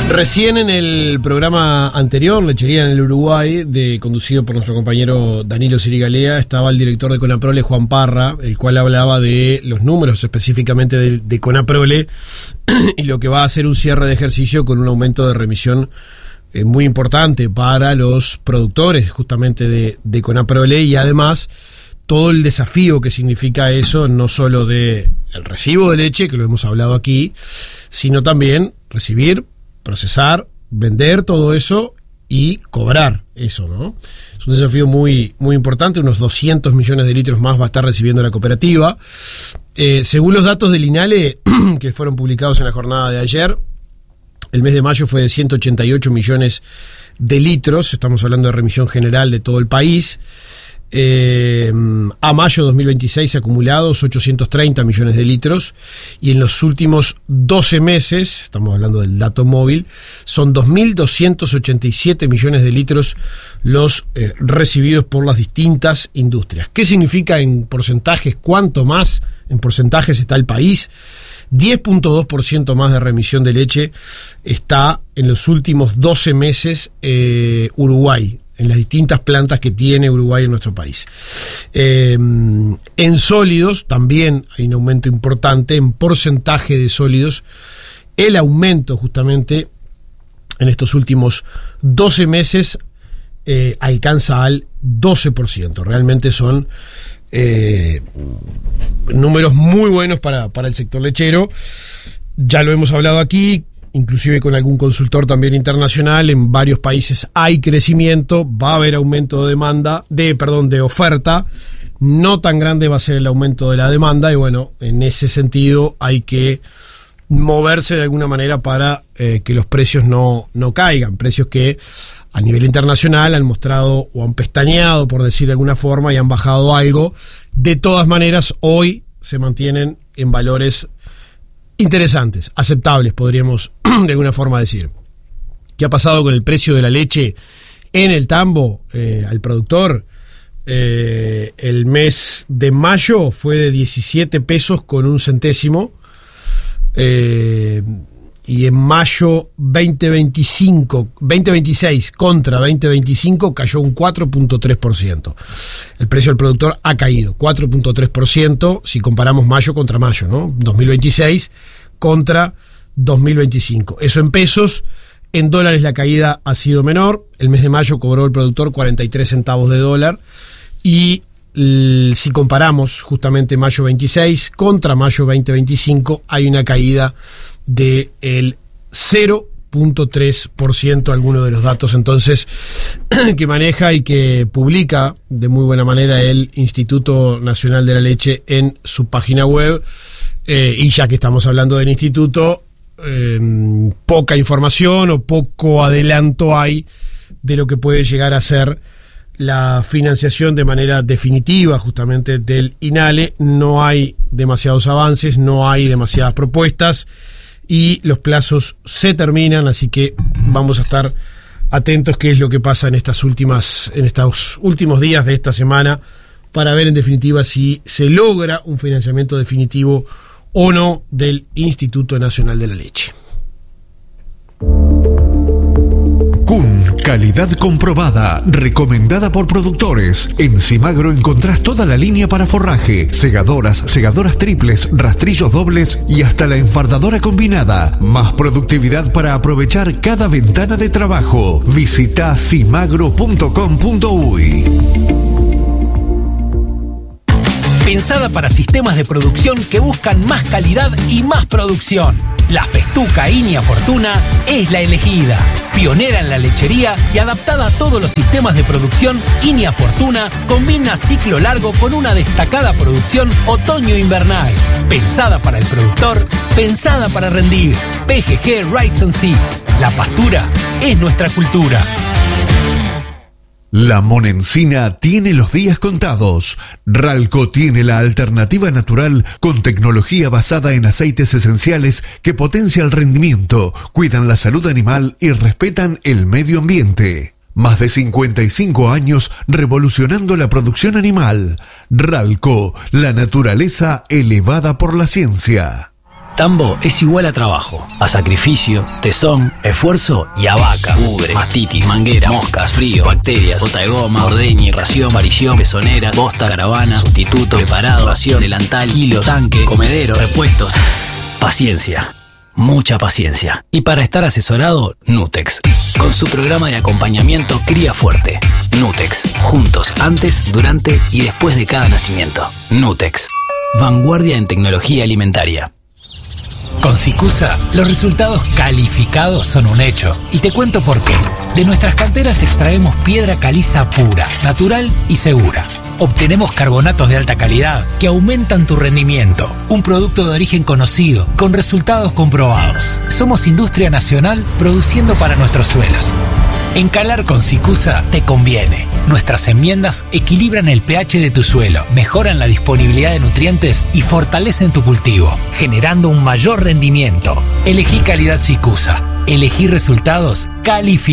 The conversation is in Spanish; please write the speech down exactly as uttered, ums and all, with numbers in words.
Recién en el programa anterior, Lechería en el Uruguay, de, conducido por nuestro compañero Danilo Sirigalea, estaba el director de Conaprole, Juan Parra, el cual hablaba de los números específicamente de, de Conaprole y lo que va a ser un cierre de ejercicio con un aumento de remisión eh, muy importante para los productores justamente de, de Conaprole, y además todo el desafío que significa eso, no solo de el recibo de leche, que lo hemos hablado aquí, sino también recibir, procesar, vender todo eso y cobrar eso, ¿no? Es un desafío muy, muy importante. Unos doscientos millones de litros más va a estar recibiendo la cooperativa. Eh, según los datos del INALE, que fueron publicados en la jornada de ayer, el mes de mayo fue de ciento ochenta y ocho millones de litros. Estamos hablando de remisión general de todo el país. Eh, a mayo dos mil veintiséis acumulados ochocientos treinta millones de litros, y en los últimos doce meses, estamos hablando del dato móvil, son dos mil doscientos ochenta y siete millones de litros los eh, recibidos por las distintas industrias. ¿Qué significa en porcentajes? ¿Cuánto más en porcentajes está el país? diez punto dos por ciento más de remisión de leche está en los últimos doce meses eh, Uruguay, en las distintas plantas que tiene Uruguay en nuestro país. Eh, en sólidos también hay un aumento importante, en porcentaje de sólidos, el aumento justamente en estos últimos doce meses eh, alcanza al doce por ciento. Realmente son eh, números muy buenos para, para el sector lechero. Ya lo hemos hablado aquí, inclusive con algún consultor también internacional. En varios países hay crecimiento, va a haber aumento de demanda, de perdón, de oferta. No tan grande va a ser el aumento de la demanda, y bueno, en ese sentido hay que moverse de alguna manera para eh, que los precios no, no caigan. Precios que a nivel internacional han mostrado o han pestañeado, por decir de alguna forma, y han bajado algo. De todas maneras, hoy se mantienen en valores interesantes, aceptables, podríamos de alguna forma decir. ¿Qué ha pasado con el precio de la leche en el tambo eh, al productor? Eh, el mes de mayo fue de diecisiete pesos con un centésimo, eh, y en mayo veinte veinticinco, veinte veintiséis contra veinte veinticinco cayó un cuatro punto tres por ciento. El precio del productor ha caído cuatro punto tres por ciento si comparamos mayo contra mayo, ¿no? dos mil veintiséis contra dos mil veinticinco. Eso en pesos. En dólares la caída ha sido menor. El mes de mayo cobró el productor cuarenta y tres centavos de dólar, y l- si comparamos justamente mayo veintiséis contra mayo veinte veinticinco, hay una caída del cero punto tres por ciento, algunos de los datos entonces que maneja y que publica de muy buena manera el Instituto Nacional de la Leche en su página web. Eh, y ya que estamos hablando del instituto, eh, poca información o poco adelanto hay de lo que puede llegar a ser la financiación de manera definitiva justamente del INALE. No hay demasiados avances, no hay demasiadas propuestas, y los plazos se terminan, así que vamos a estar atentos qué es lo que pasa en estas últimas, en estos últimos días de esta semana, para ver en definitiva si se logra un financiamiento definitivo o no del Instituto Nacional de la Leche. Kuhn, calidad comprobada, recomendada por productores. En Simagro encontrás toda la línea para forraje, segadoras, segadoras triples, rastrillos dobles y hasta la enfardadora combinada. Más productividad para aprovechar cada ventana de trabajo. Visita simagro punto com punto uy. Pensada para sistemas de producción que buscan más calidad y más producción. La Festuca Inia Fortuna es la elegida. Pionera en la lechería y adaptada a todos los sistemas de producción, Inia Fortuna combina ciclo largo con una destacada producción otoño-invernal. Pensada para el productor, pensada para rendir. P G G Rights and Seeds. La pastura es nuestra cultura. La Monencina tiene los días contados. Ralco tiene la alternativa natural con tecnología basada en aceites esenciales que potencia el rendimiento, cuidan la salud animal y respetan el medio ambiente. Más de cincuenta y cinco años revolucionando la producción animal. Ralco, la naturaleza elevada por la ciencia. tambo es igual a trabajo, a sacrificio, tesón, esfuerzo y a vaca, ubre, mastitis, manguera, moscas, frío, bacterias, bota de goma, ordeñi, ración, varición, pezonera, bosta, caravana, sustituto, preparado, ración, delantal, kilos, tanque, comedero, repuestos. Paciencia. Mucha paciencia. Y para estar asesorado, Nutex. Con su programa de acompañamiento Cría Fuerte. Nutex. Juntos, antes, durante y después de cada nacimiento. Nutex. Vanguardia en tecnología alimentaria. Con Sicusa, los resultados calificados son un hecho. Y te cuento por qué. De nuestras canteras extraemos piedra caliza pura, natural y segura. Obtenemos carbonatos de alta calidad que aumentan tu rendimiento. Un producto de origen conocido, con resultados comprobados. Somos industria nacional produciendo para nuestros suelos. Encalar con Sicusa te conviene. Nuestras enmiendas equilibran el pH de tu suelo, mejoran la disponibilidad de nutrientes y fortalecen tu cultivo, generando un mayor rendimiento. Elegí calidad Sicusa. Elegí resultados calificados.